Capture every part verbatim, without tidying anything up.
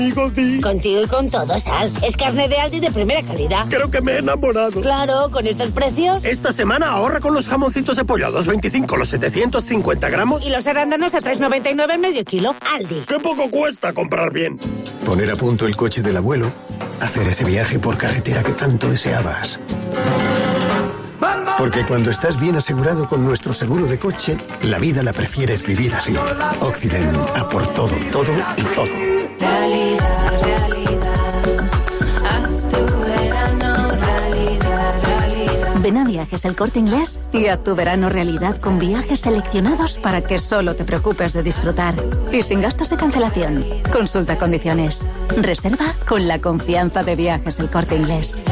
Contigo y con todo, Sal. Es carne de Aldi de primera calidad. Creo que me he enamorado. Claro, con estos precios. Esta semana ahorra con los jamoncitos de pollo a dos veinticinco los setecientos cincuenta gramos. Y los arándanos a tres noventa y nueve el medio kilo. Aldi. ¡Qué poco cuesta comprar bien! Poner a punto el coche del abuelo. Hacer ese viaje por carretera que tanto deseabas. Porque cuando estás bien asegurado con nuestro seguro de coche, la vida la prefieres vivir así. Occident, a por todo, todo y todo. Realidad, realidad, haz tu verano realidad, realidad. Ven a Viajes El Corte Inglés y haz tu verano realidad con viajes seleccionados para que solo te preocupes de disfrutar. Y sin gastos de cancelación. Consulta condiciones. Reserva con la confianza de Viajes El Corte Inglés.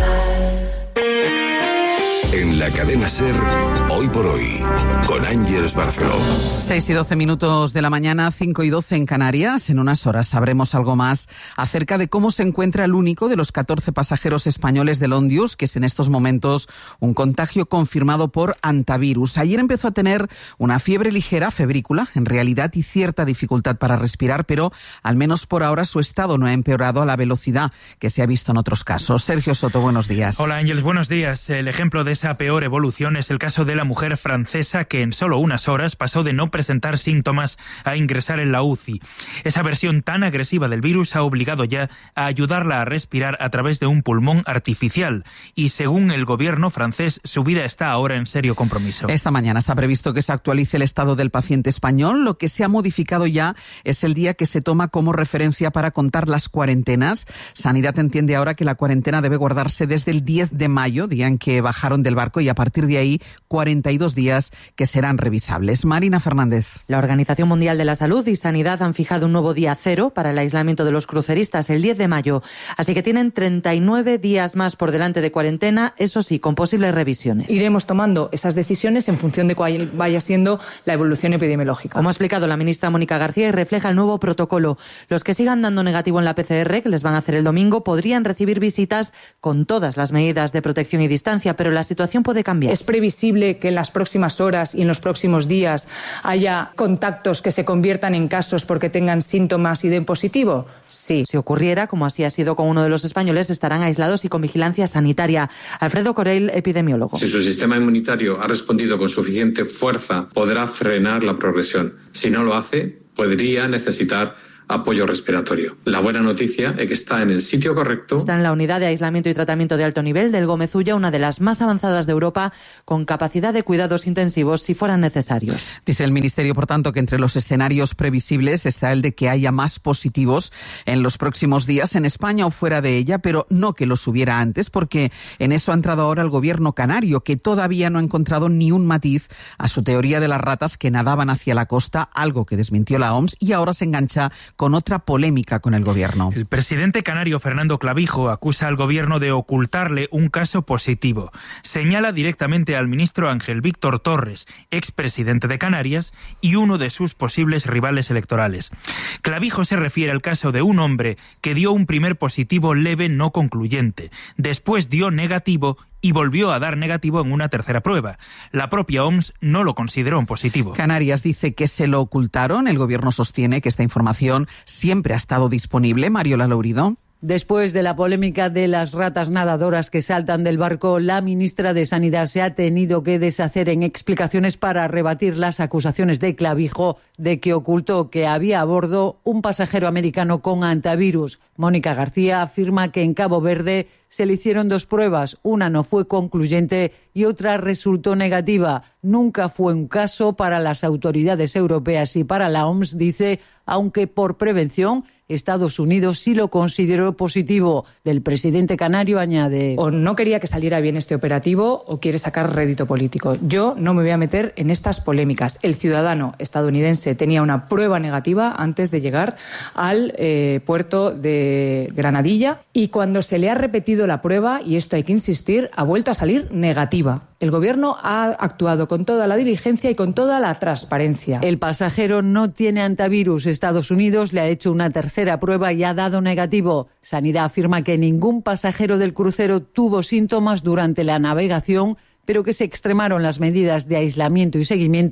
En la cadena SER, Hoy por Hoy, con Ángeles Barceló. seis y doce minutos de la mañana, cinco y doce en Canarias. En unas horas sabremos algo más acerca de cómo se encuentra el único de los catorce pasajeros españoles del Ondius, que es en estos momentos un contagio confirmado por hantavirus. Ayer empezó a tener una fiebre ligera, febrícula, en realidad, y cierta dificultad para respirar, pero al menos por ahora su estado no ha empeorado a la velocidad que se ha visto en otros casos. Sergio Soto, buenos días. Hola Ángeles, buenos días. El ejemplo de esa peor evolución es el caso de la mujer francesa que en solo unas horas pasó de no presentar síntomas a ingresar en la U C I. Esa versión tan agresiva del virus ha obligado ya a ayudarla a respirar a través de un pulmón artificial y según el gobierno francés su vida está ahora en serio compromiso. Esta mañana está previsto que se actualice el estado del paciente español. Lo que se ha modificado ya es el día que se toma como referencia para contar las cuarentenas. Sanidad entiende ahora que la cuarentena debe guardarse desde el diez de mayo, día en que bajaron del barco, y a partir de ahí cuarenta y dos días que serán revisables. Marina Fernández. La Organización Mundial de la Salud y Sanidad han fijado un nuevo día cero para el aislamiento de los cruceristas, el diez de mayo. Así que tienen treinta y nueve días más por delante de cuarentena, eso sí, con posibles revisiones. Iremos tomando esas decisiones en función de cuál vaya siendo la evolución epidemiológica. Como ha explicado la ministra Mónica García, y refleja el nuevo protocolo. Los que sigan dando negativo en la P C R, que les van a hacer el domingo, podrían recibir visitas con todas las medidas de protección y distancia, pero la situación puede cambiar. ¿Es previsible que en las próximas horas y en los próximos días haya contactos que se conviertan en casos porque tengan síntomas y den positivo? Sí. Si ocurriera, como así ha sido con uno de los españoles, estarán aislados y con vigilancia sanitaria. Alfredo Corell, epidemiólogo. Si su sistema inmunitario ha respondido con suficiente fuerza, podrá frenar la progresión. Si no lo hace, podría necesitar apoyo respiratorio. La buena noticia es que está en el sitio correcto. Está en la unidad de aislamiento y tratamiento de alto nivel del Gómez Ulla, una de las más avanzadas de Europa, con capacidad de cuidados intensivos si fueran necesarios. Dice el Ministerio, por tanto, que entre los escenarios previsibles está el de que haya más positivos en los próximos días en España o fuera de ella, pero no que los hubiera antes, porque en eso ha entrado ahora el gobierno canario, que todavía no ha encontrado ni un matiz a su teoría de las ratas que nadaban hacia la costa, algo que desmintió la O M S, y ahora se engancha con otra polémica con el gobierno. El presidente canario Fernando Clavijo acusa al gobierno de ocultarle un caso positivo. Señala directamente al ministro Ángel Víctor Torres, expresidente de Canarias y uno de sus posibles rivales electorales. Clavijo se refiere al caso de un hombre que dio un primer positivo leve no concluyente. Después dio negativo y volvió a dar negativo en una tercera prueba. La propia O M S no lo consideró un positivo. Canarias dice que se lo ocultaron. El gobierno sostiene que esta información siempre ha estado disponible. Mariola Lourido. Después de la polémica de las ratas nadadoras que saltan del barco, la ministra de Sanidad se ha tenido que deshacer en explicaciones para rebatir las acusaciones de Clavijo de que ocultó que había a bordo un pasajero americano con hantavirus. Mónica García afirma que en Cabo Verde se le hicieron dos pruebas, una no fue concluyente y otra resultó negativa. Nunca fue un caso para las autoridades europeas y para la O M S, dice, aunque por prevención Estados Unidos sí lo consideró positivo. Del presidente canario añade: o no quería que saliera bien este operativo o quiere sacar rédito político. Yo no me voy a meter en estas polémicas. El ciudadano estadounidense tenía una prueba negativa antes de llegar al eh, puerto de Granadilla y cuando se le ha repetido la prueba, y esto hay que insistir, ha vuelto a salir negativa. El gobierno ha actuado con toda la diligencia y con toda la transparencia. El pasajero no tiene hantavirus. Estados Unidos le ha hecho una tercera prueba y ha dado negativo. Sanidad afirma que ningún pasajero del crucero tuvo síntomas durante la navegación, pero que se extremaron las medidas de aislamiento y seguimiento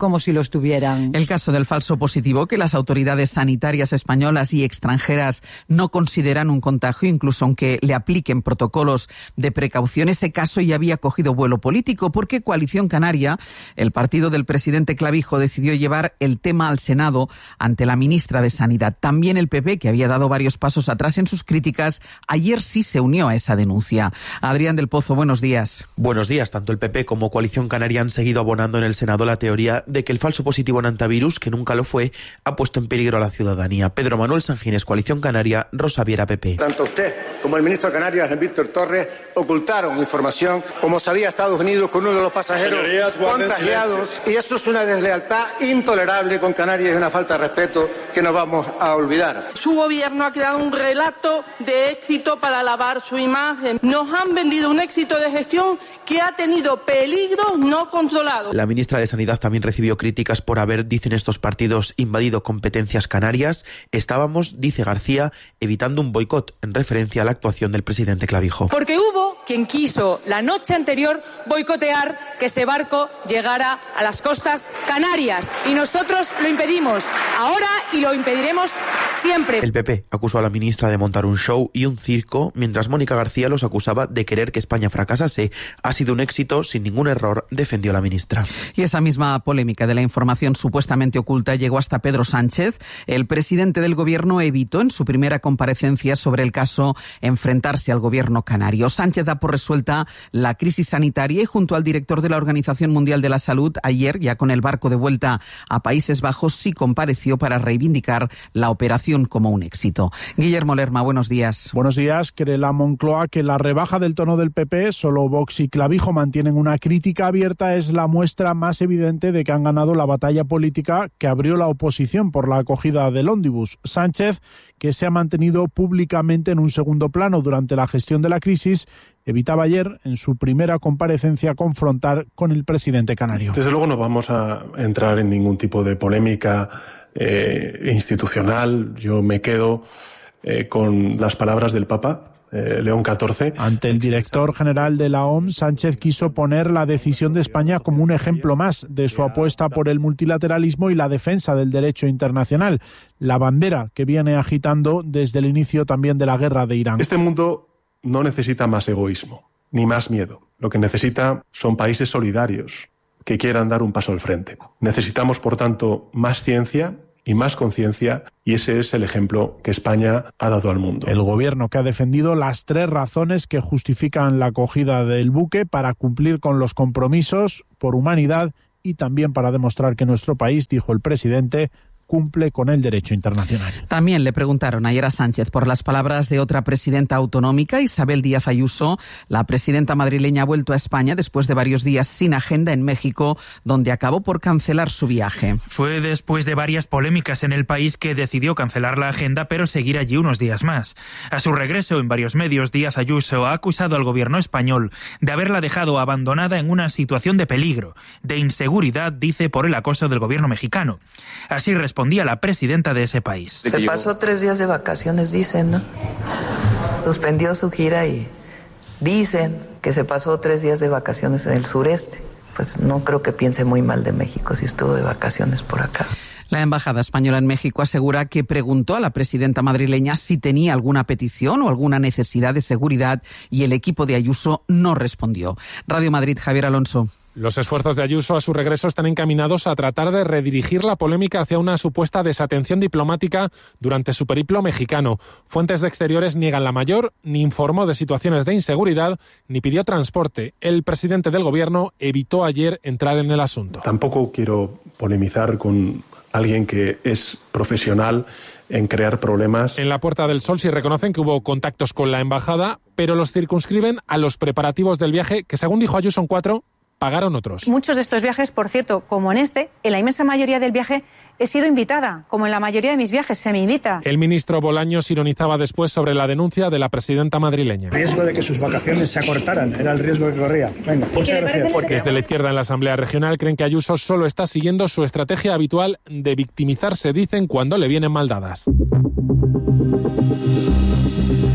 como si los tuvieran. El caso del falso positivo, que las autoridades sanitarias españolas y extranjeras no consideran un contagio, incluso aunque le apliquen protocolos de precaución. Ese caso ya había cogido vuelo político porque Coalición Canaria, el partido del presidente Clavijo, decidió llevar el tema al Senado ante la ministra de Sanidad. También el P P, que había dado varios pasos atrás en sus críticas, ayer sí se unió a esa denuncia. Adrián del Pozo, buenos días. Buenos días. Tanto el P P como Coalición Canaria han seguido abonando en el Senado la teoría de que el falso positivo en antivirus, que nunca lo fue, ha puesto en peligro a la ciudadanía. Pedro Manuel Sanjines, Coalición Canaria, Rosa Viera, P P. Tanto usted como el ministro de Canarias, Víctor Torres, ocultaron información, como sabía Estados Unidos, con uno de los pasajeros contagiados, y eso es una deslealtad intolerable con Canarias y una falta de respeto que no vamos a olvidar. Su gobierno ha creado un relato de éxito para lavar su imagen. Nos han vendido un éxito de gestión que ha tenido peligros no controlados. La ministra de Sanidad también recibió críticas por haber, dicen estos partidos, invadido competencias canarias. Estábamos, dice García, evitando un boicot en referencia a la actuación del presidente Clavijo. Porque hubo quien quiso la noche anterior boicotear que ese barco llegara a las costas canarias y nosotros lo impedimos ahora y lo impediremos siempre. El P P acusó a la ministra de montar un show y un circo, mientras Mónica García los acusaba de querer que España fracasase. Ha sido un éxito, sin ningún error, defendió la ministra. Y esa misma polémica de la información supuestamente oculta llegó hasta Pedro Sánchez. El presidente del gobierno evitó en su primera comparecencia sobre el caso enfrentarse al gobierno canario. Sánchez da por resuelta la crisis sanitaria y junto al director de la Organización Mundial de la Salud, ayer, ya con el barco de vuelta a Países Bajos, sí compareció para reivindicar la operación como un éxito. Guillermo Lerma, buenos días. Buenos días. Cree la Moncloa que la rebaja del tono del P P, solo Vox y Clavijo mantienen una crítica abierta, es la muestra más evidente de que han ganado la batalla política que abrió la oposición por la acogida del ómnibus. Sánchez, que se ha mantenido públicamente en un segundo plano durante la gestión de la crisis, evitaba ayer, en su primera comparecencia, confrontar con el presidente canario. Desde luego no vamos a entrar en ningún tipo de polémica eh, institucional. Yo me quedo eh, con las palabras del Papa, Eh, León catorce. Ante el director general de la O M S, Sánchez quiso poner la decisión de España como un ejemplo más de su apuesta por el multilateralismo y la defensa del derecho internacional, la bandera que viene agitando desde el inicio también de la guerra de Irán. Este mundo no necesita más egoísmo, ni más miedo. Lo que necesita son países solidarios que quieran dar un paso al frente. Necesitamos, por tanto, más ciencia y más conciencia, y ese es el ejemplo que España ha dado al mundo. El gobierno que ha defendido las tres razones que justifican la acogida del buque para cumplir con los compromisos por humanidad y también para demostrar que nuestro país, dijo el presidente, cumple con el derecho internacional. También le preguntaron ayer a Sánchez por las palabras de otra presidenta autonómica, Isabel Díaz Ayuso. La presidenta madrileña ha vuelto a España después de varios días sin agenda en México, donde acabó por cancelar su viaje. Fue después de varias polémicas en el país que decidió cancelar la agenda, pero seguir allí unos días más. A su regreso en varios medios, Díaz Ayuso ha acusado al gobierno español de haberla dejado abandonada en una situación de peligro, de inseguridad, dice, por el acoso del gobierno mexicano. Así respondía la presidenta de ese país. Se pasó tres días de vacaciones, dicen, ¿no? Suspendió su gira y dicen que se pasó tres días de vacaciones en el sureste. Pues no creo que piense muy mal de México si estuvo de vacaciones por acá. La embajada española en México asegura que preguntó a la presidenta madrileña si tenía alguna petición o alguna necesidad de seguridad y el equipo de Ayuso no respondió. Radio Madrid, Javier Alonso. Los esfuerzos de Ayuso a su regreso están encaminados a tratar de redirigir la polémica hacia una supuesta desatención diplomática durante su periplo mexicano. Fuentes de exteriores niegan la mayor, ni informó de situaciones de inseguridad, ni pidió transporte. El presidente del gobierno evitó ayer entrar en el asunto. Tampoco quiero polemizar con alguien que es profesional en crear problemas. En la Puerta del Sol sí reconocen que hubo contactos con la embajada, pero los circunscriben a los preparativos del viaje, que según dijo Ayuso en cuatro, pagaron otros. Muchos de estos viajes, por cierto, como en este, en la inmensa mayoría del viaje he sido invitada, como en la mayoría de mis viajes se me invita. El ministro Bolaños ironizaba después sobre la denuncia de la presidenta madrileña. El riesgo de que sus vacaciones se acortaran era el riesgo que corría. Venga, muchas gracias. Desde la izquierda en la Asamblea Regional creen que Ayuso solo está siguiendo su estrategia habitual de victimizarse, dicen, cuando le vienen mal dadas.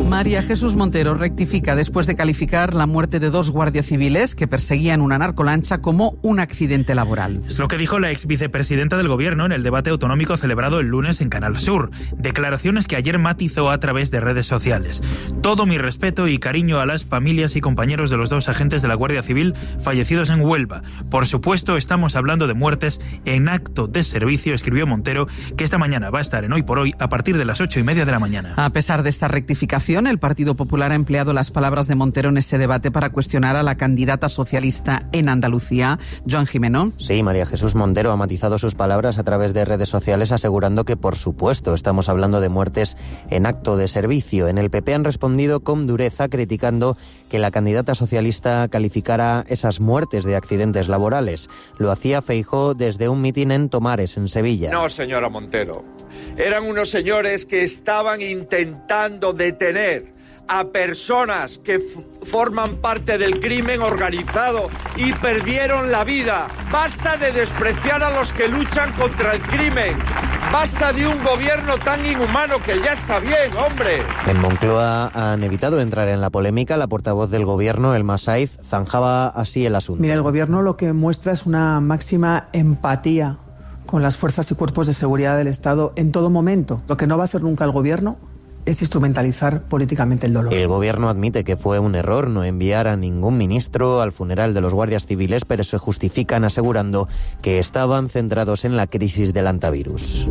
María Jesús Montero rectifica después de calificar la muerte de dos guardias civiles que perseguían una narcolancha como un accidente laboral. Es lo que dijo la ex vicepresidenta del Gobierno en el debate autonómico celebrado el lunes en Canal Sur. Declaraciones que ayer matizó a través de redes sociales. Todo mi respeto y cariño a las familias y compañeros de los dos agentes de la Guardia Civil fallecidos en Huelva. Por supuesto, estamos hablando de muertes en acto de servicio, escribió Montero, que esta mañana va a estar en Hoy por Hoy a partir de las ocho y media de la mañana. A pesar de esta rectificación, el Partido Popular ha empleado las palabras de Montero en ese debate para cuestionar a la candidata socialista en Andalucía, Joan Jimeno. Sí, María Jesús Montero ha matizado sus palabras a través de redes sociales asegurando que, por supuesto, estamos hablando de muertes en acto de servicio. En el P P han respondido con dureza, criticando que la candidata socialista calificara esas muertes de accidentes laborales. Lo hacía Feijóo desde un mitin en Tomares, en Sevilla. No, señora Montero. Eran unos señores que estaban intentando detener a personas que f- forman parte del crimen organizado y perdieron la vida. Basta de despreciar a los que luchan contra el crimen. Basta de un gobierno tan inhumano que ya está bien, hombre. En Moncloa han evitado entrar en la polémica. La portavoz del gobierno, Elma Saiz, zanjaba así el asunto. Mira, el gobierno lo que muestra es una máxima empatía con las fuerzas y cuerpos de seguridad del Estado en todo momento. Lo que no va a hacer nunca el gobierno es instrumentalizar políticamente el dolor. El gobierno admite que fue un error no enviar a ningún ministro al funeral de los guardias civiles, pero se justifican asegurando que estaban centrados en la crisis del antivirus.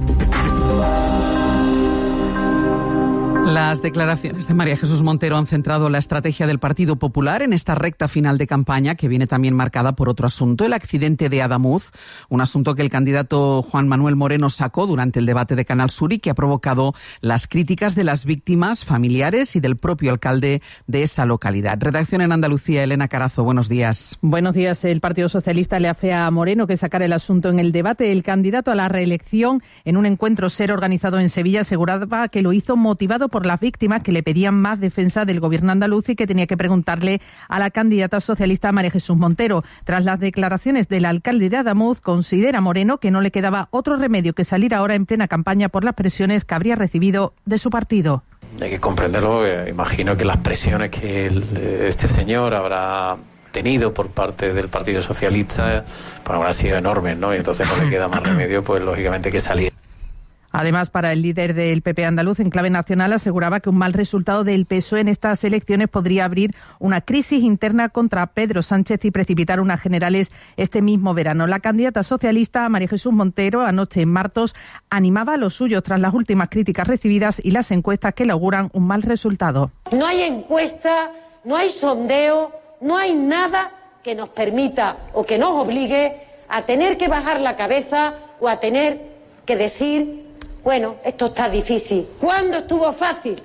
Las declaraciones de María Jesús Montero han centrado la estrategia del Partido Popular en esta recta final de campaña, que viene también marcada por otro asunto, el accidente de Adamuz, un asunto que el candidato Juan Manuel Moreno sacó durante el debate de Canal Sur y que ha provocado las críticas de las víctimas, familiares y del propio alcalde de esa localidad. Redacción en Andalucía, Elena Carazo, buenos días. Buenos días. El Partido Socialista le afea a Moreno que sacar el asunto en el debate. El candidato a la reelección, en un encuentro ser organizado en Sevilla, aseguraba que lo hizo motivado por por las víctimas, que le pedían más defensa del gobierno andaluz y que tenía que preguntarle a la candidata socialista María Jesús Montero. Tras las declaraciones del alcalde de Adamuz, considera Moreno que no le quedaba otro remedio que salir ahora en plena campaña por las presiones que habría recibido de su partido. Hay que comprenderlo, eh, imagino que las presiones que el, este señor habrá tenido por parte del Partido Socialista pues habrán sido enormes, ¿no? Y entonces no le queda más remedio, pues lógicamente, que salir. Además, para el líder del P P andaluz en clave nacional, aseguraba que un mal resultado del P S O E en estas elecciones podría abrir una crisis interna contra Pedro Sánchez y precipitar unas generales este mismo verano. La candidata socialista, María Jesús Montero, anoche en Martos, animaba a los suyos tras las últimas críticas recibidas y las encuestas que le auguran un mal resultado. No hay encuesta, no hay sondeo, no hay nada que nos permita o que nos obligue a tener que bajar la cabeza o a tener que decir: bueno, esto está difícil. ¿Cuándo estuvo fácil?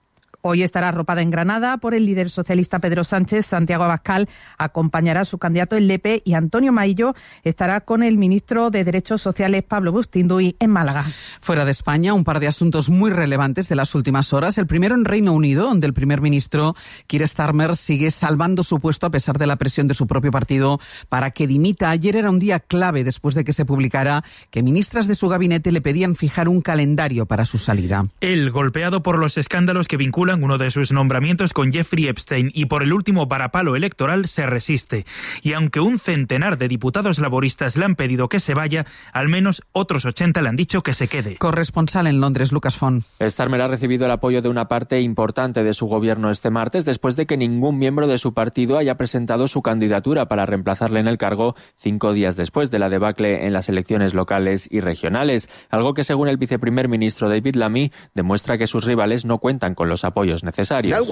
Hoy estará arropada en Granada por el líder socialista Pedro Sánchez. Santiago Abascal acompañará a su candidato en Lepe y Antonio Maillo estará con el ministro de Derechos Sociales Pablo Bustinduy en Málaga. Fuera de España, un par de asuntos muy relevantes de las últimas horas. El primero en Reino Unido, donde el primer ministro Keir Starmer sigue salvando su puesto a pesar de la presión de su propio partido para que dimita. Ayer era un día clave después de que se publicara que ministras de su gabinete le pedían fijar un calendario para su salida. Él, golpeado por los escándalos que vinculan uno de sus nombramientos con Jeffrey Epstein y por el último varapalo electoral, se resiste. Y aunque un centenar de diputados laboristas le han pedido que se vaya, al menos otros ochenta le han dicho que se quede. Corresponsal en Londres, Lucas Font. Starmer ha recibido el apoyo de una parte importante de su gobierno este martes, después de que ningún miembro de su partido haya presentado su candidatura para reemplazarle en el cargo cinco días después de la debacle en las elecciones locales y regionales. Algo que, según el viceprimer ministro David Lammy, demuestra que sus rivales no cuentan con los apoyos necesarios.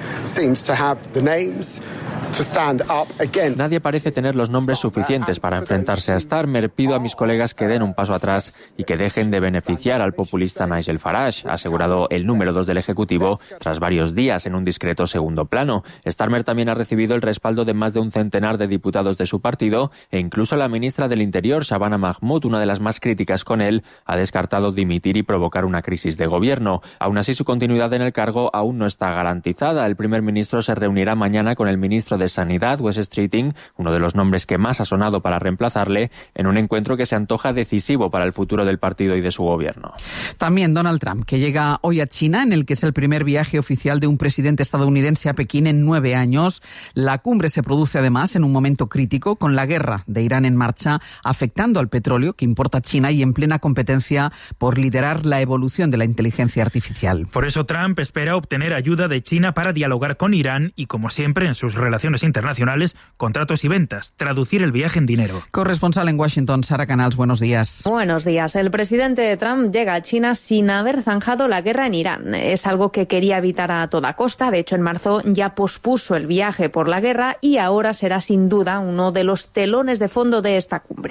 Nadie parece tener los nombres suficientes para enfrentarse a Starmer. Pido a mis colegas que den un paso atrás y que dejen de beneficiar al populista Nigel Farage, ha asegurado el número dos del Ejecutivo tras varios días en un discreto segundo plano. Starmer también ha recibido el respaldo de más de un centenar de diputados de su partido e incluso la ministra del Interior, Shabana Mahmood, una de las más críticas con él, ha descartado dimitir y provocar una crisis de gobierno. Aún así, su continuidad en el cargo aún no está garantizada. El primer ministro se reunirá mañana con el ministro de de Sanidad, Wes Streeting, uno de los nombres que más ha sonado para reemplazarle, en un encuentro que se antoja decisivo para el futuro del partido y de su gobierno. También Donald Trump, que llega hoy a China, en el que es el primer viaje oficial de un presidente estadounidense a Pekín en nueve años. La cumbre se produce además en un momento crítico, con la guerra de Irán en marcha, afectando al petróleo que importa China y en plena competencia por liderar la evolución de la inteligencia artificial. Por eso Trump espera obtener ayuda de China para dialogar con Irán y, como siempre en sus relaciones internacionales, contratos y ventas, traducir el viaje en dinero. Corresponsal en Washington, Sara Canals, buenos días. Buenos días. El presidente Trump llega a China sin haber zanjado la guerra en Irán. Es algo que quería evitar a toda costa. De hecho, en marzo ya pospuso el viaje por la guerra y ahora será sin duda uno de los telones de fondo de esta cumbre.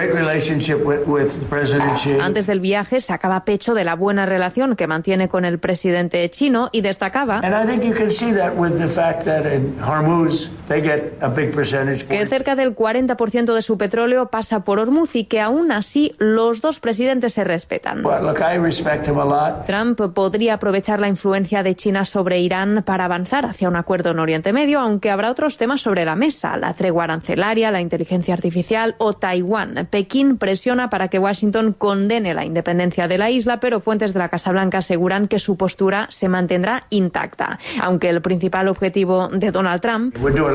Antes del viaje sacaba pecho de la buena relación que mantiene con el presidente chino y destacaba que cerca del cuarenta por ciento de su petróleo pasa por Hormuz y que aún así los dos presidentes se respetan. Trump podría aprovechar la influencia de China sobre Irán para avanzar hacia un acuerdo en Oriente Medio, aunque habrá otros temas sobre la mesa: la tregua arancelaria, la inteligencia artificial o Taiwán. Pekín presiona para que Washington condene la independencia de la isla, pero fuentes de la Casa Blanca aseguran que su postura se mantendrá intacta. Aunque el principal objetivo de Donald Trump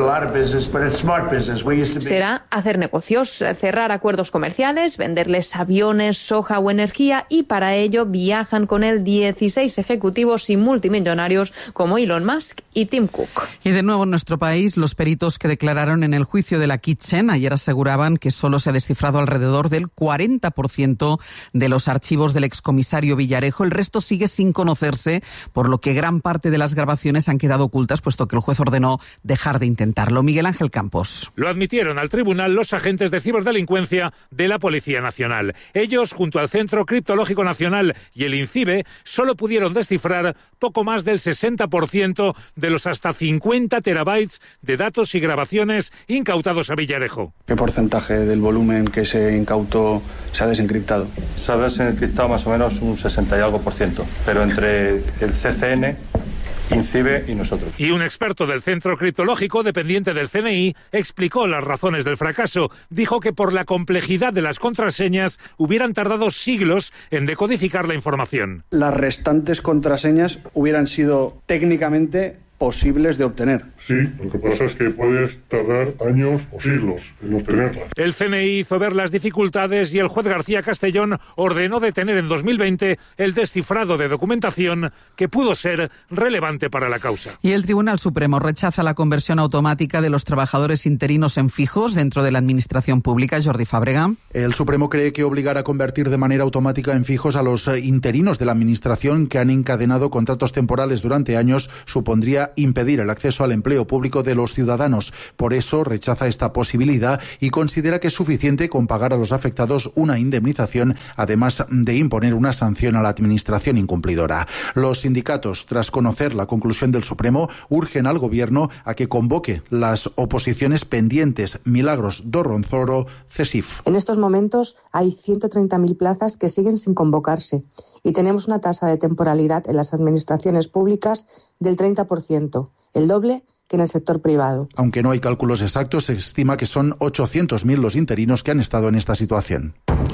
será hacer negocios, cerrar acuerdos comerciales, venderles aviones, soja o energía, y para ello viajan con él dieciséis ejecutivos y multimillonarios como Elon Musk y Tim Cook. Y de nuevo en nuestro país, los peritos que declararon en el juicio de la Kitchen ayer aseguraban que solo se ha descifrado alrededor del cuarenta por ciento de los archivos del excomisario Villarejo. El resto sigue sin conocerse, por lo que gran parte de las grabaciones han quedado ocultas, puesto que el juez ordenó dejar de intentarlo. Miguel Ángel Campos. Lo admitieron al tribunal los agentes de ciberdelincuencia de la Policía Nacional. Ellos, junto al Centro Criptológico Nacional y el INCIBE, solo pudieron descifrar poco más del sesenta por ciento de los hasta cincuenta terabytes de datos y grabaciones incautados a Villarejo. ¿Qué porcentaje del volumen que se incautó se ha desencriptado? Se ha desencriptado más o menos un sesenta y algo por ciento, pero entre el C C N, INCIBE y nosotros. Y un experto del Centro Criptológico, dependiente del C N I, explicó las razones del fracaso. Dijo que por la complejidad de las contraseñas hubieran tardado siglos en decodificar la información. Las restantes contraseñas hubieran sido técnicamente posibles de obtener. Sí, lo que pasa es que puedes tardar años o siglos en obtenerlas. El C N I hizo ver las dificultades y el juez García Castellón ordenó detener en dos mil veinte el descifrado de documentación que pudo ser relevante para la causa. Y el Tribunal Supremo rechaza la conversión automática de los trabajadores interinos en fijos dentro de la Administración Pública. Jordi Fábrega. El Supremo cree que obligar a convertir de manera automática en fijos a los interinos de la Administración que han encadenado contratos temporales durante años supondría impedir el acceso al empleo público de los ciudadanos. Por eso rechaza esta posibilidad y considera que es suficiente con pagar a los afectados una indemnización, además de imponer una sanción a la administración incumplidora. Los sindicatos, tras conocer la conclusión del Supremo, urgen al Gobierno a que convoque las oposiciones pendientes. Milagros Dorronzoro, CESIF. En estos momentos hay ciento treinta mil plazas que siguen sin convocarse y tenemos una tasa de temporalidad en las administraciones públicas del treinta por ciento, el doble que en el sector privado. Aunque no hay cálculos exactos, se estima que son ochocientos mil los interinos que han estado en esta situación.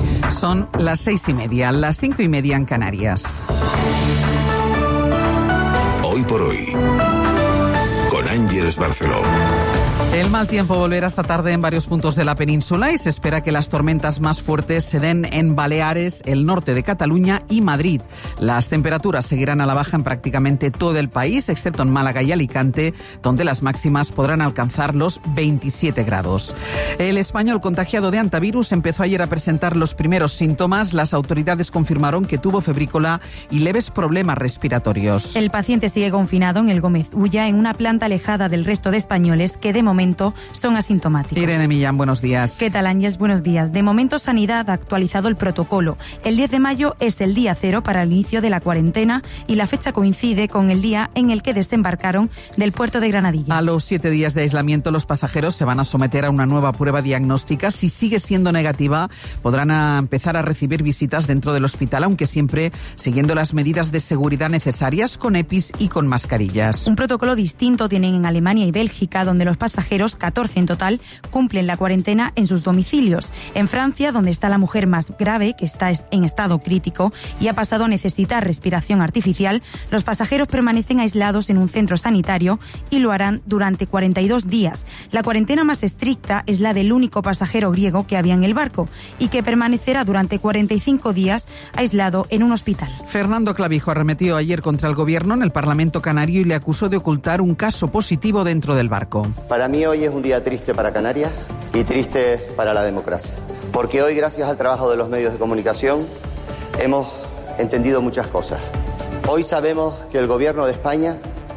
Son las seis y media, las cinco y media en Canarias. Hoy por hoy, con Ángeles Barceló. El mal tiempo volverá esta tarde en varios puntos de la península y se espera que las tormentas más fuertes se den en Baleares, el norte de Cataluña y Madrid. Las temperaturas seguirán a la baja en prácticamente todo el país, excepto en Málaga y Alicante, donde las máximas podrán alcanzar los veintisiete grados. El español contagiado de hantavirus empezó ayer a presentar los primeros síntomas. Las autoridades confirmaron que tuvo febrícula y leves problemas respiratorios. El paciente sigue confinado en el Gómez Ulla, en una planta alejada del resto de españoles que de momento son asintomáticos. Irene Millán, buenos días. ¿Qué tal, Ángeles? Buenos días. De momento, Sanidad ha actualizado el protocolo. El diez de mayo es el día cero para el inicio de la cuarentena y la fecha coincide con el día en el que desembarcaron del puerto de Granadilla. A los siete días de aislamiento, los pasajeros se van a someter a una nueva prueba diagnóstica. Si sigue siendo negativa, podrán a empezar a recibir visitas dentro del hospital, aunque siempre siguiendo las medidas de seguridad necesarias, con EPIs y con mascarillas. Un protocolo distinto tienen en Alemania y Bélgica, donde los pasajeros pasajeros, catorce en total, cumplen la cuarentena en sus domicilios. En Francia, donde está la mujer más grave, que está en estado crítico y ha pasado a necesitar respiración artificial, los pasajeros permanecen aislados en un centro sanitario y lo harán durante cuarenta y dos días. La cuarentena más estricta es la del único pasajero griego que había en el barco y que permanecerá durante cuarenta y cinco días aislado en un hospital. Fernando Clavijo arremetió ayer contra el gobierno en el Parlamento canario y le acusó de ocultar un caso positivo dentro del barco. Para mí hoy es un día triste para Canarias y triste para la democracia. Porque hoy, gracias al trabajo de los medios de comunicación, hemos entendido muchas cosas. Hoy sabemos que el gobierno de España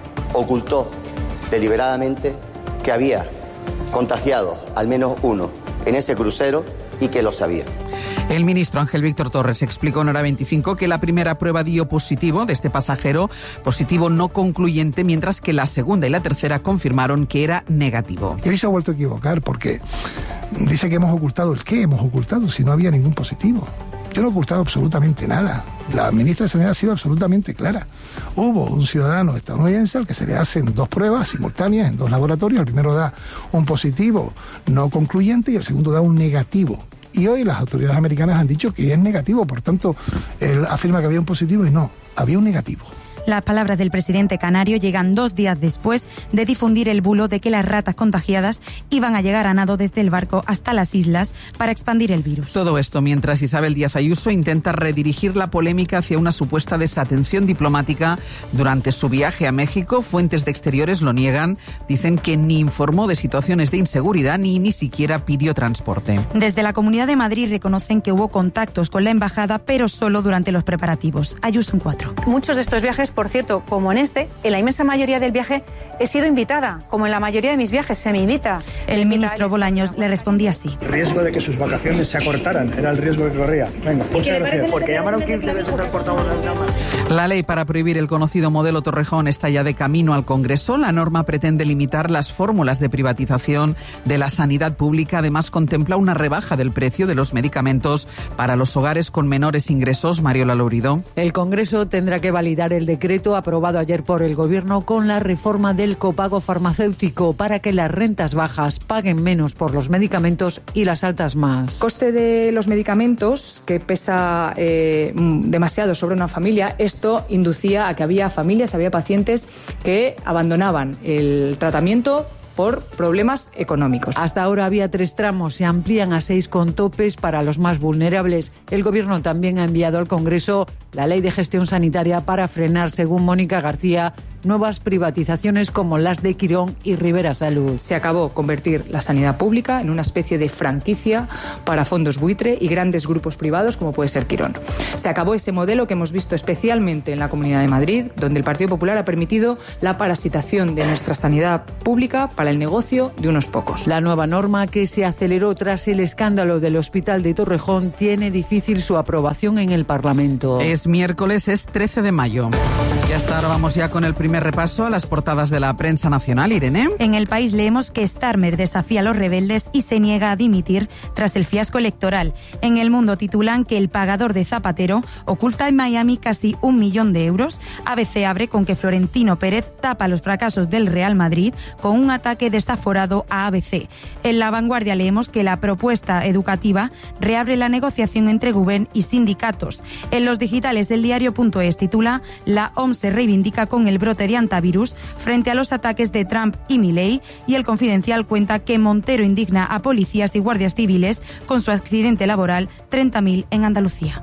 ocultó deliberadamente que había contagiado al menos uno en ese crucero y que lo sabía. El ministro Ángel Víctor Torres explicó en Hora veinticinco que la primera prueba dio positivo de este pasajero, positivo no concluyente, mientras que la segunda y la tercera confirmaron que era negativo. Y hoy se ha vuelto a equivocar porque dice que hemos ocultado el qué, hemos ocultado si no había ningún positivo. Yo no he ocultado absolutamente nada. La ministra de Sanidad ha sido absolutamente clara. Hubo un ciudadano estadounidense al que se le hacen dos pruebas simultáneas en dos laboratorios. El primero da un positivo no concluyente y el segundo da un negativo. Y hoy las autoridades americanas han dicho que es negativo, por tanto, él afirma que había un positivo y no, había un negativo. Las palabras del presidente canario llegan dos días después de difundir el bulo de que las ratas contagiadas iban a llegar a nado desde el barco hasta las islas para expandir el virus. Todo esto mientras Isabel Díaz Ayuso intenta redirigir la polémica hacia una supuesta desatención diplomática durante su viaje a México. Fuentes de Exteriores lo niegan, dicen que ni informó de situaciones de inseguridad ni ni siquiera pidió transporte. Desde la Comunidad de Madrid reconocen que hubo contactos con la embajada, pero solo durante los preparativos. Ayuso en cuatro. Muchos de estos viajes, por cierto, como en este, en la inmensa mayoría del viaje he sido invitada, como en la mayoría de mis viajes se me invita. El ministro Bolaños le respondía así. El riesgo de que sus vacaciones se acortaran era el riesgo que corría. Venga, muchas gracias. Porque llamaron quince veces al portavoz de las damas. La ley para prohibir el conocido modelo Torrejón está ya de camino al Congreso. La norma pretende limitar las fórmulas de privatización de la sanidad pública. Además, contempla una rebaja del precio de los medicamentos para los hogares con menores ingresos. Mariola Lourido. El Congreso tendrá que validar el decreto aprobado ayer por el Gobierno con la reforma del copago farmacéutico para que las rentas bajas paguen menos por los medicamentos y las altas más. Coste de los medicamentos que pesa eh, demasiado sobre una familia. Esto inducía a que había familias, había pacientes que abandonaban el tratamiento por problemas económicos. Hasta ahora había tres tramos, se amplían a seis con topes para los más vulnerables. El Gobierno también ha enviado al Congreso la Ley de Gestión Sanitaria para frenar, según Mónica García, nuevas privatizaciones como las de Quirón y Rivera Salud. Se acabó convertir la sanidad pública en una especie de franquicia para fondos buitre y grandes grupos privados como puede ser Quirón. Se acabó ese modelo que hemos visto especialmente en la Comunidad de Madrid, donde el Partido Popular ha permitido la parasitación de nuestra sanidad pública para el negocio de unos pocos. La nueva norma, que se aceleró tras el escándalo del Hospital de Torrejón, tiene difícil su aprobación en el Parlamento. Es miércoles, es trece de mayo. Y hasta ahora vamos ya con el primer repaso a las portadas de la prensa nacional. Irene. En El País leemos que Starmer desafía a los rebeldes y se niega a dimitir tras el fiasco electoral. En El Mundo titulan que el pagador de Zapatero oculta en Miami casi un millón de euros. A B C abre con que Florentino Pérez tapa los fracasos del Real Madrid con un ataque desaforado a A B C. En La Vanguardia leemos que la propuesta educativa reabre la negociación entre Gobierno y sindicatos. En los digitales, el diario.es titula la O M S se reivindica con el brote de antivirus frente a los ataques de Trump y Milei, y El Confidencial cuenta que Montero indigna a policías y guardias civiles con su accidente laboral, treinta mil en Andalucía.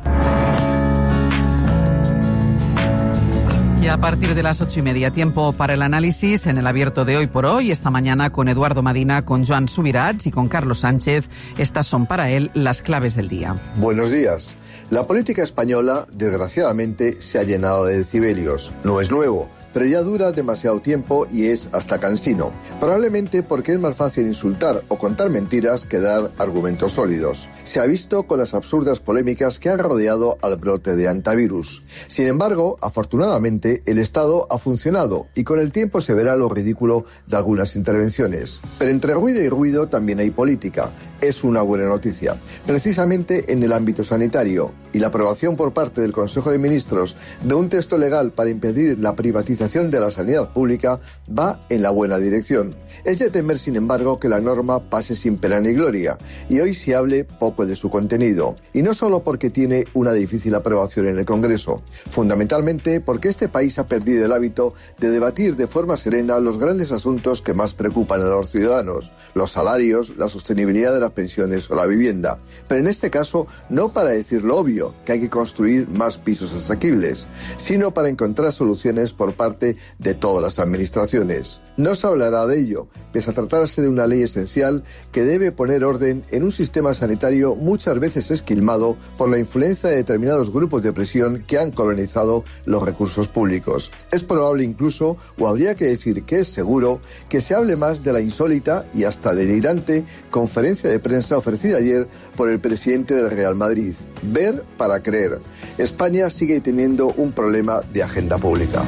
Y a partir de las ocho y media, tiempo para el análisis en el abierto de Hoy por Hoy. Esta mañana con Eduardo Madina, con Joan Subirats y con Carlos Sánchez. Estas son para él las claves del día. Buenos días. La política española, desgraciadamente, se ha llenado de decibelios. No es nuevo, pero ya dura demasiado tiempo y es hasta cansino. Probablemente porque es más fácil insultar o contar mentiras que dar argumentos sólidos. Se ha visto con las absurdas polémicas que han rodeado al brote de antivirus. Sin embargo, afortunadamente, el Estado ha funcionado y con el tiempo se verá lo ridículo de algunas intervenciones. Pero entre ruido y ruido también hay política. Es una buena noticia. Precisamente en el ámbito sanitario, ello y la aprobación por parte del Consejo de Ministros de un texto legal para impedir la privatización de la sanidad pública va en la buena dirección. Es de temer, sin embargo, que la norma pase sin pena ni gloria y hoy se hable poco de su contenido. Y no solo porque tiene una difícil aprobación en el Congreso, fundamentalmente porque este país ha perdido el hábito de debatir de forma serena los grandes asuntos que más preocupan a los ciudadanos: los salarios, la sostenibilidad de las pensiones o la vivienda. Pero en este caso, no para decir lo obvio, que hay que construir más pisos asequibles, sino para encontrar soluciones por parte de todas las administraciones. No se hablará de ello, pese a tratarse de una ley esencial que debe poner orden en un sistema sanitario muchas veces esquilmado por la influencia de determinados grupos de presión que han colonizado los recursos públicos. Es probable incluso, o habría que decir que es seguro, que se hable más de la insólita y hasta delirante conferencia de prensa ofrecida ayer por el presidente del Real Madrid. Ver para creer. España sigue teniendo un problema de agenda pública.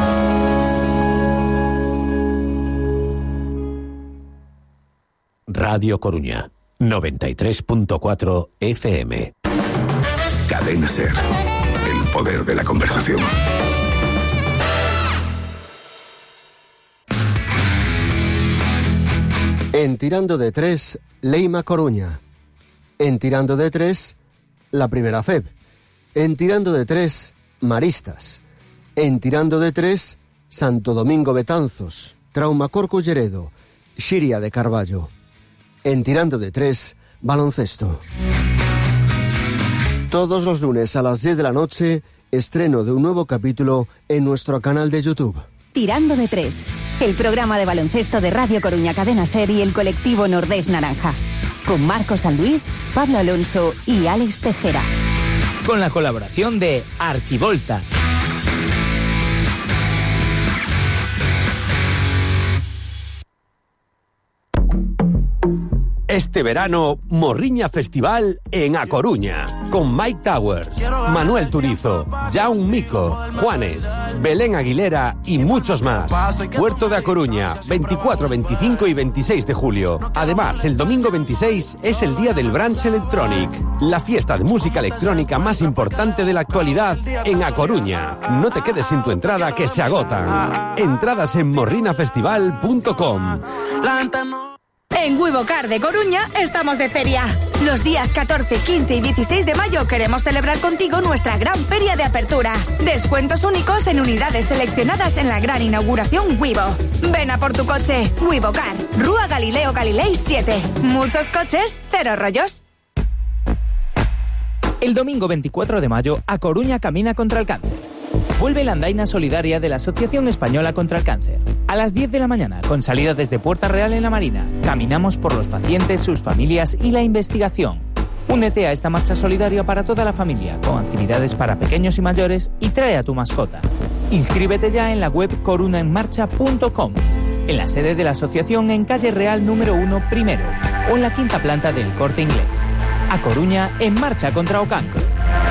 Radio Coruña, noventa y tres punto cuatro F M. Cadena SER, el poder de la conversación. En Tirando de Tres, Leima Coruña. En Tirando de Tres, la Primera F E B. En Tirando de Tres, Maristas. En Tirando de Tres, Santo Domingo Betanzos, Traumacorco Lleredo, Xiria de Carballo. En Tirando de Tres, baloncesto. Todos los lunes a las diez de la noche, estreno de un nuevo capítulo en nuestro canal de YouTube. Tirando de Tres, el programa de baloncesto de Radio Coruña Cadena SER y el colectivo Nordés Naranja. Con Marcos San Luis, Pablo Alonso y Alex Tejera. Con la colaboración de Arquivolta. Este verano, Morriña Festival en A Coruña, con Mike Towers, Manuel Turizo, Jaume Mico, Juanes, Belén Aguilera y muchos más. Puerto de A Coruña, veinticuatro, veinticinco y veintiséis de julio. Además, el domingo veintiséis es el día del Brunch Electronic, la fiesta de música electrónica más importante de la actualidad en A Coruña. No te quedes sin tu entrada, que se agotan. Entradas en morrina festival punto com. En Wivocar de Coruña estamos de feria. Los días catorce, quince y dieciséis de mayo queremos celebrar contigo nuestra gran feria de apertura. Descuentos únicos en unidades seleccionadas en la gran inauguración Wivo. Ven a por tu coche. Wivocar, Rúa Galileo Galilei siete. Muchos coches, cero rollos. El domingo veinticuatro de mayo, A Coruña camina contra el cáncer. Vuelve la andaina solidaria de la Asociación Española contra el Cáncer. A las diez de la mañana, con salida desde Puerta Real en la Marina, caminamos por los pacientes, sus familias y la investigación. Únete a esta marcha solidaria para toda la familia, con actividades para pequeños y mayores, y trae a tu mascota. Inscríbete ya en la web corunaenmarcha punto com, en la sede de la asociación en calle Real número uno primero, o en la quinta planta del Corte Inglés. A Coruña, en marcha contra o cancro.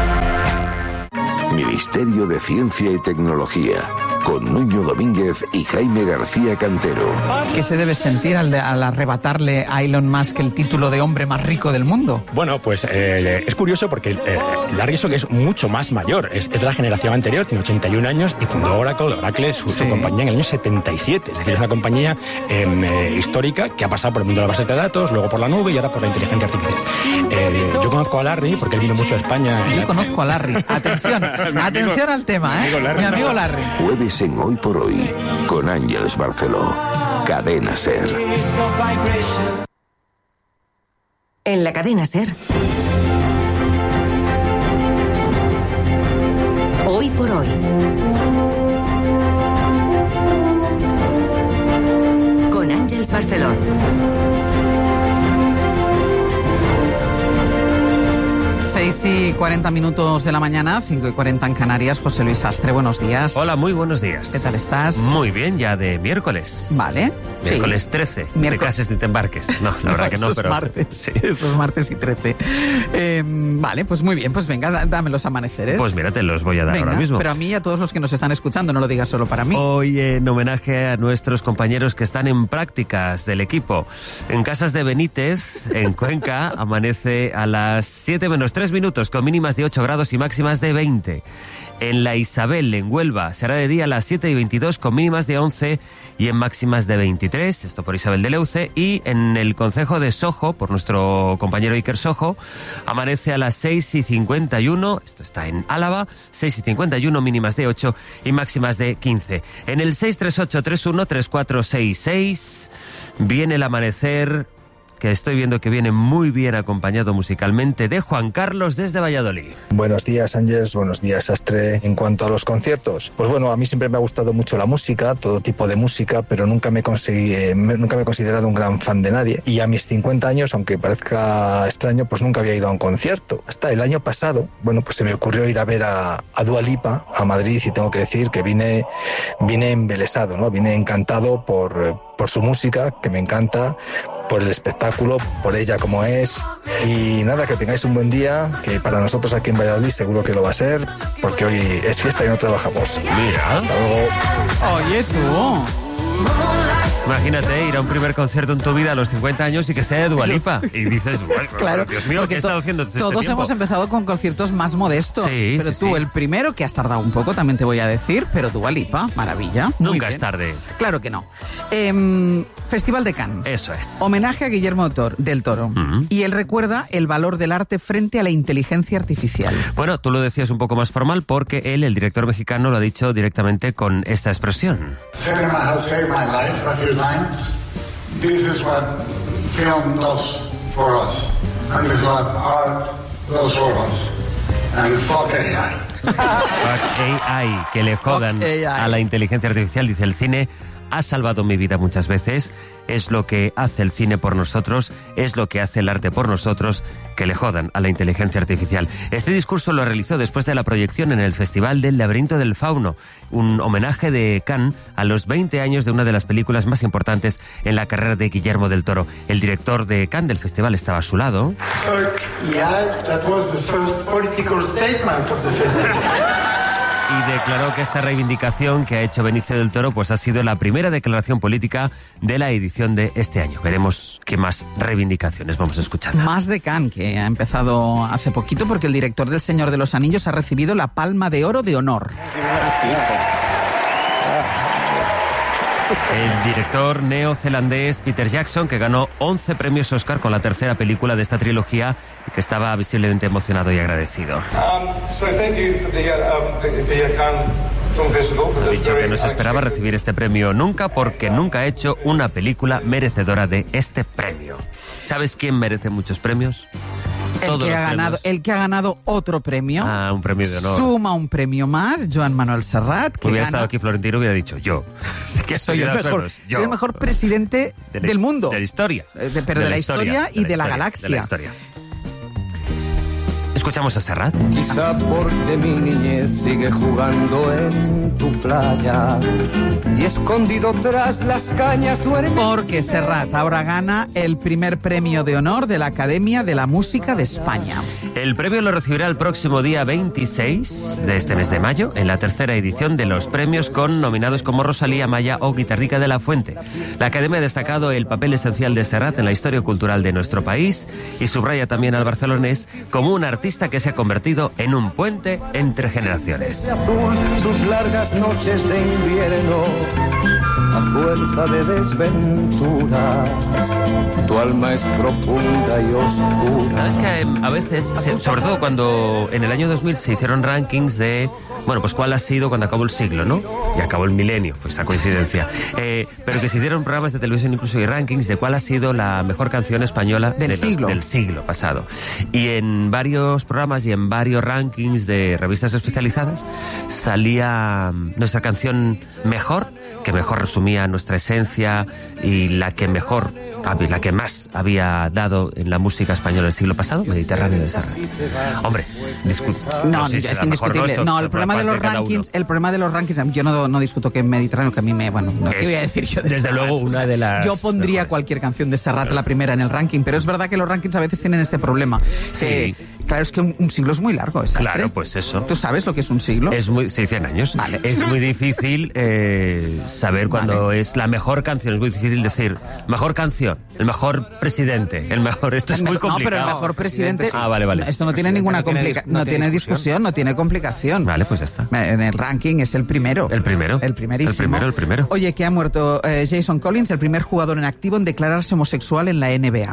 Ministerio de Ciencia y Tecnología, con Nuño Domínguez y Jaime García Cantero. ¿Qué se debe sentir al, de, al arrebatarle a Elon Musk el título de hombre más rico del mundo? Bueno, pues eh, es curioso porque eh, Larry Ellison es mucho más mayor, es, es de la generación anterior, tiene ochenta y un años y fundó Oracle, Oracle su, sí. su compañía en el año setenta y siete, es decir, es una compañía eh, eh, histórica que ha pasado por el mundo de las bases de datos, luego por la nube y ahora por la inteligencia artificial. Eh, yo conozco a Larry porque él vino mucho a España. Yo la... conozco a Larry, atención, atención al tema, ¿eh? Mi amigo Larry. Mi amigo Larry. Jueves en Hoy por Hoy, con Ángeles Barceló. Cadena SER. En la Cadena SER. Hoy por Hoy. Con Ángeles Barceló. seis y cuarenta minutos de la mañana, cinco y cuarenta en Canarias. José Luis Astre, buenos días. Hola, muy buenos días. ¿Qué tal estás? Muy bien, ya de miércoles. Vale. Sí. Miércoles trece. Miércoles. Te cases ni te embarques. No, la verdad no, que no, esos pero... Martes, sí. Esos martes y trece. Eh, vale, pues muy bien. Pues venga, da, dame los amaneceres. Pues mira, te los voy a dar venga, ahora mismo. Pero a mí y a todos los que nos están escuchando, no lo digas solo para mí. Hoy en homenaje a nuestros compañeros que están en prácticas del equipo. En Casas de Benítez, en Cuenca, amanece a las siete menos tres minutos con mínimas de ocho grados y máximas de veinte. En la Isabel, en Huelva, será de día a las siete y veintidós con mínimas de once y en máximas de veintitrés, esto por Isabel de Leuce. Y en el concejo de Sojo, por nuestro compañero Iker Sojo, amanece a las seis y cincuenta y uno, esto está en Álava, seis y cincuenta y uno, mínimas de ocho y máximas de quince. En el seis tres ocho tres uno tres cuatro seis seis viene el amanecer, que estoy viendo que viene muy bien acompañado musicalmente, de Juan Carlos desde Valladolid. Buenos días, Ángels, buenos días, Sastre. En cuanto a los conciertos, pues bueno, a mí siempre me ha gustado mucho la música, todo tipo de música, pero nunca me, conseguí, eh, nunca me he considerado un gran fan de nadie. Y a mis cincuenta años, aunque parezca extraño, pues nunca había ido a un concierto. Hasta el año pasado, bueno, pues se me ocurrió ir a ver a, a Dua Lipa a Madrid y tengo que decir que vine, vine embelesado, ¿no? Vine encantado por, por su música, que me encanta, por el espectáculo, por ella como es. Y nada, que tengáis un buen día, que para nosotros aquí en Valladolid seguro que lo va a ser, porque hoy es fiesta y no trabajamos. Mira. Hasta luego. Oye, tú. Imagínate ir a un primer concierto en tu vida a los cincuenta años y que sea de Dua Lipa. Y dices, bueno, claro, Dios mío, ¿qué he estado haciendo este todos tiempo? hemos empezado con conciertos más modestos. Sí, pero sí, tú, sí. el primero, que has tardado un poco, también te voy a decir, pero Dua Lipa, maravilla. Muy Nunca bien. es tarde. Claro que no. Eh, Festival de Cannes. Eso es. Homenaje a Guillermo Tor- del Toro. Mm. Y él recuerda el valor del arte frente a la inteligencia artificial. Bueno, tú lo decías un poco más formal porque él, el director mexicano, lo ha dicho directamente con esta expresión. Cinema has saved my life a few times. This is what film does for us. And this is what art does for us. And fuck A I. Fuck A I, que le jodan a la inteligencia artificial, dice el cine. Ha salvado mi vida muchas veces, es lo que hace el cine por nosotros, es lo que hace el arte por nosotros, que le jodan a la inteligencia artificial. Este discurso lo realizó después de la proyección en el Festival del Laberinto del Fauno, un homenaje de Cannes a los veinte años de una de las películas más importantes en la carrera de Guillermo del Toro. El director de Cannes del festival estaba a su lado. Yeah, that was the first political statement of the festival. Y declaró que esta reivindicación que ha hecho Benicio del Toro pues ha sido la primera declaración política de la edición de este año. Veremos qué más reivindicaciones vamos a escuchar. Más de Cannes, que ha empezado hace poquito porque el director del Señor de los Anillos ha recibido la Palma de Oro de honor. El director neozelandés Peter Jackson, que ganó once premios Oscar con la tercera película de esta trilogía y que estaba visiblemente emocionado y agradecido. Um, so thank you for the, uh, um, the, the Cannes Film Festival. Ha dicho que no se esperaba recibir este premio nunca porque nunca ha hecho una película merecedora de este premio. ¿Sabes quién merece muchos premios? El Todos que, los ha ganado, premios. el que ha ganado otro premio. Ah, un premio de honor. Suma un premio más, Joan Manuel Serrat. Que Hubiera gana, estado aquí Florentino, hubiera dicho yo. que soy el, Hubiera mejor, premios, yo. soy el mejor presidente De la del his- mundo. De la historia. Eh, de- pero de, la historia, y de, la historia, galaxia. De la historia. Escuchamos a Serrat. Quizá porque mi niñez sigue jugando en tu playa y escondido tras las cañas duerme. Porque Serrat ahora gana el primer premio de honor de la Academia de la Música de España. El premio lo recibirá el próximo día veintiséis de este mes de mayo, en la tercera edición de los premios con nominados como Rosalía, Maya o Guitarrica de la Fuente. La Academia ha destacado el papel esencial de Serrat en la historia cultural de nuestro país y subraya también al barcelonés como un artista que se ha convertido en un puente entre generaciones. Azul, sus largas noches de invierno, a fuerza de desventuras, tu alma es profunda y oscura. Sabes que eh, a veces, se- sobre todo cuando en el año dos mil se hicieron rankings de, bueno, pues cuál ha sido cuando acabó el siglo, ¿no? Y acabó el milenio, pues esa coincidencia. Eh, pero que se hicieron programas de televisión incluso y rankings de cuál ha sido la mejor canción española Del de los- siglo. del siglo pasado. Y en varios programas y en varios rankings de revistas especializadas salía mm, nuestra canción mejor, que mejor resumía nuestra esencia y la que mejor la que más había dado en la música española del siglo pasado, Mediterráneo de Serrat. Hombre, discu- no, no sé es si es indiscutible. mejor, no, el problema de los rankings, el problema de los rankings, yo no, no discuto que en Mediterráneo, que a mí me, bueno, no es, ¿qué voy a decir yo de desde Serrat? luego una o sea, de las yo pondría mejores. Cualquier canción de Serrat la primera en el ranking, pero es verdad que los rankings a veces tienen este problema. Sí. Que, claro, es que un, un siglo es muy largo, ¿es? Claro, pues eso. ¿Tú sabes lo que es un siglo? Es muy, sí, cien años. Vale. Es muy difícil eh, saber cuándo vale. es la mejor canción. Es muy difícil decir mejor canción, el mejor presidente, el mejor. Esto es muy complicado. No, pero el mejor presidente. Ah, vale, vale. Esto no tiene ninguna complicación, no, no tiene discusión, no tiene complicación. Vale, pues ya está. En el ranking es el primero. El primero. El primerísimo. El primero, el primero. Oye, que ha muerto eh, Jason Collins, el primer jugador en activo en declararse homosexual en la N B A.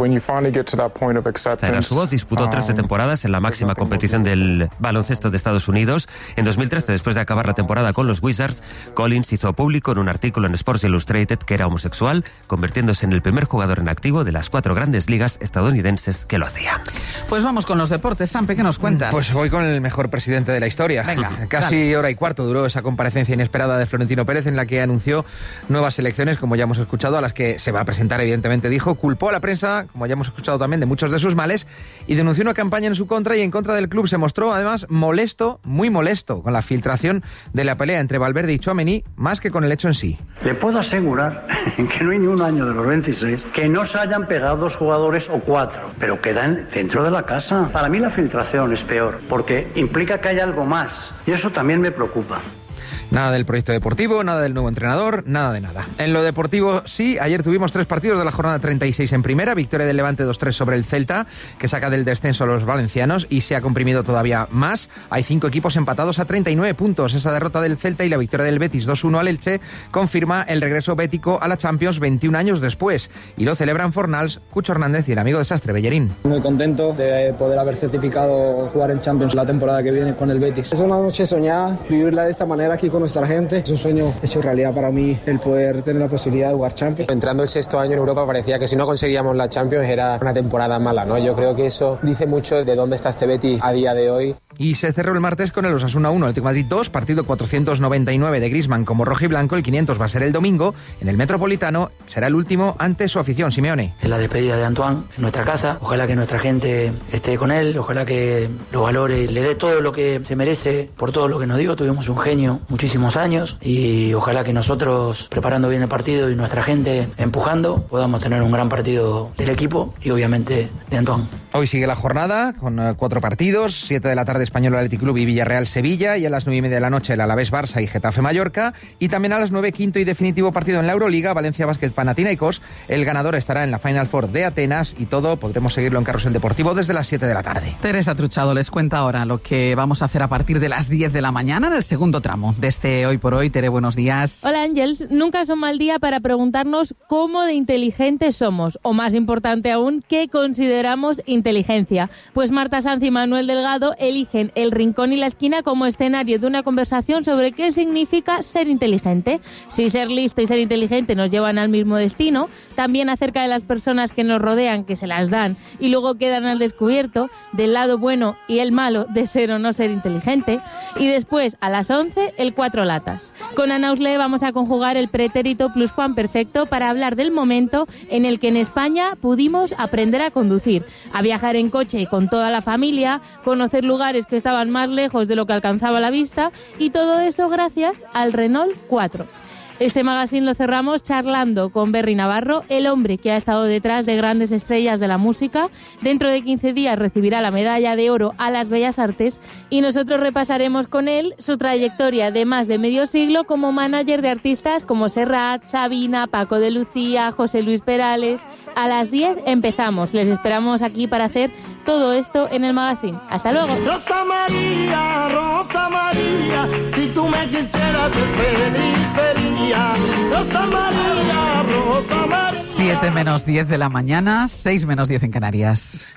Esta era su voz. Disputó trece temporadas en la máxima competición del baloncesto de Estados Unidos. En dos mil trece, después de acabar la temporada con los Wizards, Collins hizo público en un artículo en Sports Illustrated que era homosexual, convirtiéndose en el primer jugador en activo de las cuatro grandes ligas estadounidenses que lo hacía. Pues vamos con los deportes. Sampe, ¿qué nos cuentas? Pues voy con el mejor presidente de la historia. Venga, casi dale. hora y cuarto duró esa comparecencia inesperada de Florentino Pérez en la que anunció nuevas elecciones, como ya hemos escuchado, a las que se va a presentar, evidentemente, dijo. Culpó a la prensa, como ya hemos escuchado también, de muchos de sus males y denunció una campaña en su contra y en contra del club. Se mostró, además, molesto, muy molesto, con la filtración de la pelea entre Valverde y Tchouaméni, más que con el hecho en sí. Le puedo asegurar que no hay ni un año de los veintiséis que no se hayan pegado dos jugadores o cuatro, pero quedan dentro de la casa. Para mí la filtración es peor, porque implica que hay algo más, y eso también me preocupa. Nada del proyecto deportivo, nada del nuevo entrenador, nada de nada. En lo deportivo, sí, ayer tuvimos tres partidos de la jornada treinta y seis en primera, victoria del Levante dos tres sobre el Celta, que saca del descenso a los valencianos y se ha comprimido todavía más. Hay cinco equipos empatados a treinta y nueve puntos. Esa derrota del Celta y la victoria del Betis dos uno al Elche confirma el regreso bético a la Champions veintiún años después. Y lo celebran Fornals, Cucho Hernández y el amigo de Sastre, Bellerín. Muy contento de poder haber certificado jugar en Champions la temporada que viene con el Betis. Es una noche soñada, vivirla de esta manera aquí con nuestra gente. Es un sueño hecho realidad para mí el poder tener la posibilidad de jugar Champions. Entrando el sexto año en Europa parecía que si no conseguíamos la Champions era una temporada mala, ¿no? Yo creo que eso dice mucho de dónde está este Betis a día de hoy. Y se cerró el martes con el Osasuna uno, Atlético de Madrid dos, partido cuatrocientos noventa y nueve de Griezmann como rojo y blanco. El quinientos va a ser el domingo en el Metropolitano, será el último ante su afición. Simeone. Es la despedida de Antoine en nuestra casa, ojalá que nuestra gente esté con él, ojalá que lo valore, le dé todo lo que se merece por todo lo que nos dio. Tuvimos un genio muchísimos años y ojalá que nosotros, preparando bien el partido y nuestra gente empujando, podamos tener un gran partido del equipo y obviamente de Antoine. Hoy sigue la jornada con uh, cuatro partidos, siete de la tarde Español Athletic Club y Villarreal Sevilla, y a las nueve y media de la noche el Alavés Barça y Getafe Mallorca, y también a las nueve quinto y definitivo partido en la Euroliga, Valencia Basket Panathinaikos. El ganador estará en la Final Four de Atenas y todo podremos seguirlo en Carrusel Deportivo desde las siete de la tarde. Teresa Truchado les cuenta ahora lo que vamos a hacer a partir de las diez de la mañana en el segundo tramo de este Hoy por Hoy. Tere, buenos días. Hola Ángels, nunca es un mal día para preguntarnos cómo de inteligentes somos, o más importante aún, qué consideramos inteligencia. Pues Marta Sanz y Manuel Delgado eligen El Rincón y la Esquina como escenario de una conversación sobre qué significa ser inteligente. Si ser listo y ser inteligente nos llevan al mismo destino, también acerca de las personas que nos rodean, que se las dan y luego quedan al descubierto, del lado bueno y el malo de ser o no ser inteligente. Y después, a las once, el Cuatro Latas. Con Ana Usle vamos a conjugar el pretérito pluscuamperfecto para hablar del momento en el que en España pudimos aprender a conducir, a viajar en coche con toda la familia, conocer lugares que estaban más lejos de lo que alcanzaba la vista, y todo eso gracias al Renault cuatro. Este magazine lo cerramos charlando con Berry Navarro, el hombre que ha estado detrás de grandes estrellas de la música. Dentro de quince días recibirá la medalla de oro a las Bellas Artes y nosotros repasaremos con él su trayectoria de más de medio siglo como manager de artistas como Serrat, Sabina, Paco de Lucía, José Luis Perales. A las diez empezamos. Les esperamos aquí para hacer todo esto en el magazine. ¡Hasta luego! Rosa María, Rosa María, si tú me quisieras, qué feliz sería. Rosa María, Rosa María. siete menos diez de la mañana, seis menos diez en Canarias.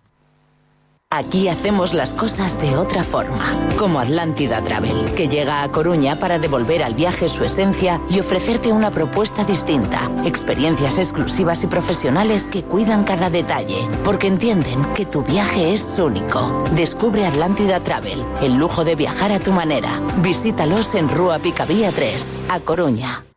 Aquí hacemos las cosas de otra forma, como Atlántida Travel, que llega a Coruña para devolver al viaje su esencia y ofrecerte una propuesta distinta, experiencias exclusivas y profesionales que cuidan cada detalle, porque entienden que tu viaje es único. Descubre Atlántida Travel, el lujo de viajar a tu manera. Visítalos en Rúa Picavía tres, a Coruña.